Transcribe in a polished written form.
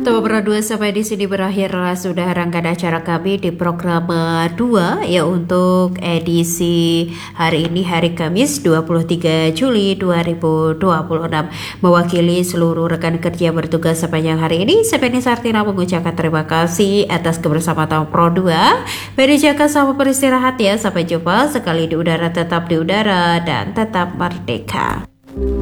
Tabra 2 sampai di sini berakhirlah sudah rangkaian acara kami di program 2 ya untuk edisi hari ini hari Kamis 23 Juli 2026. Mewakili seluruh rekan kerja bertugas sepanjang hari ini, Sepeni Sartina mengucapkan terima kasih atas kebersamaan Pro 2. Beri jaga sama beristirahat ya. Sampai jumpa sekali di udara, tetap di udara dan tetap merdeka.